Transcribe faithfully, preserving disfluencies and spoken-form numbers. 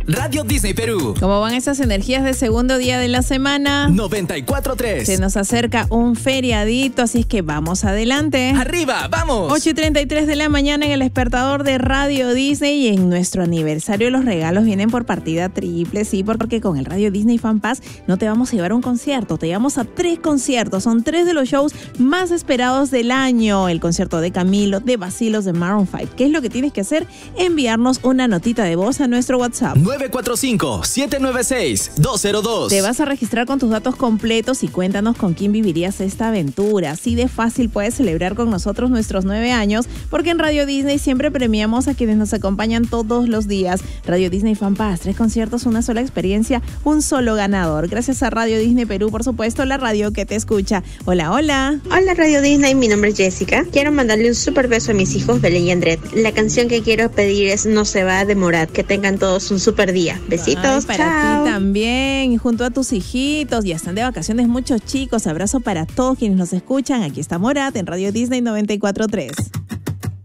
Radio Disney Perú. ¿Cómo van esas energías de segundo día de la semana? noventa y cuatro punto tres. Se nos acerca un feriadito, así es que vamos adelante. ¡Arriba, vamos! ocho y treinta y tres de la mañana en el despertador de Radio Disney, y en nuestro aniversario los regalos vienen por partida triple, sí, porque con el Radio Disney Fan Pass no te vamos a llevar a un concierto, te llevamos a tres conciertos. Son tres de los shows más esperados del año. El concierto de Camilo, de Bacilos, de Maroon cinco. ¿Qué es lo que tienes que hacer? Enviarnos una notita de voz a nuestro WhatsApp. nueve cuatro cinco, siete nueve seis, dos cero dos. Te vas a registrar con tus datos completos y cuéntanos con quién vivirías esta aventura. Así de fácil puedes celebrar con nosotros nuestros nueve años, porque en Radio Disney siempre premiamos a quienes nos acompañan todos los días. Radio Disney Fan Pass, tres conciertos, una sola experiencia, un solo ganador. Gracias a Radio Disney Perú, por supuesto, la radio que te escucha. Hola, hola. Hola Radio Disney, mi nombre es Jessica. Quiero mandarle un súper beso a mis hijos Belén y Andret. La canción que quiero pedir es No se va de Morat. Que tengan todos un súper día. Besitos. Ay, para chao. ti también, junto a tus hijitos. Ya están de vacaciones muchos chicos. Abrazo para todos quienes nos escuchan. Aquí está Morat en Radio Disney noventa y cuatro punto tres.